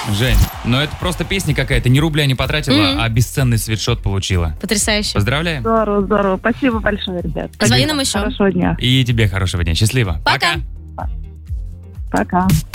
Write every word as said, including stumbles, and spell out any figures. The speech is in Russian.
Жень, ну это просто песня какая-то, ни рубля не потратила, Мгм. а бесценный свитшот получила. Потрясающе. Поздравляем. Здорово, здорово. Спасибо большое, ребят. Звони Спасибо. нам еще. Хорошего дня. И тебе хорошего дня. Счастливо. Пока. Пока.